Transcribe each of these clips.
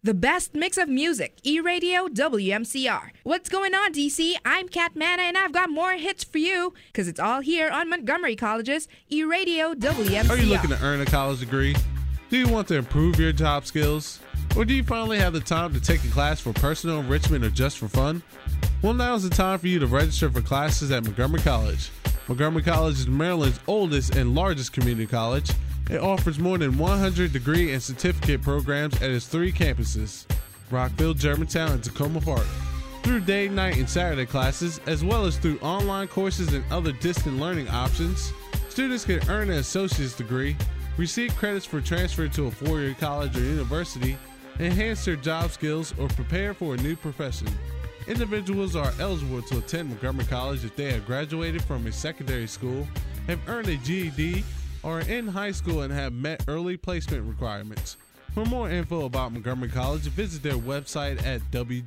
The best mix of music, E-Radio WMCR. What's going on, DC? I'm Kat Manna, and I've got more hits for you, because it's all here on Montgomery College's E-Radio WMCR. Are you looking to earn a college degree? Do you want to improve your job skills? Or do you finally have the time to take a class for personal enrichment or just for fun? Well, now's the time for you to register for classes at Montgomery College. Montgomery College is Maryland's oldest and largest community college. It offers more than 100 degree and certificate programs at its 3 campuses, Rockville, Germantown, and Tacoma Park. Through day, night, and Saturday classes, as well as through online courses and other distant learning options, students can earn an associate's degree, receive credits for transfer to a 4-year college or university, enhance their job skills, or prepare for a new profession. Individuals are eligible to attend Montgomery College if they have graduated from a secondary school, have earned a GED, or are in high school and have met early placement requirements. For more info about Montgomery College, visit their website at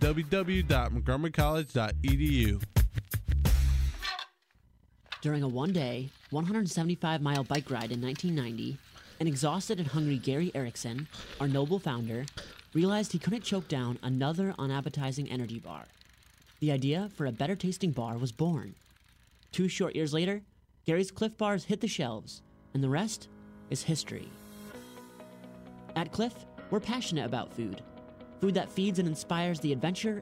www.montgomerycollege.edu. During a one-day, 175-mile bike ride in 1990, an exhausted and hungry Gary Erickson, our noble founder, realized he couldn't choke down another unappetizing energy bar. The idea for a better-tasting bar was born. 2 short years later, Gary's Cliff Bars hit the shelves, and the rest is history. At Cliff, we're passionate about food. Food that feeds and inspires the adventure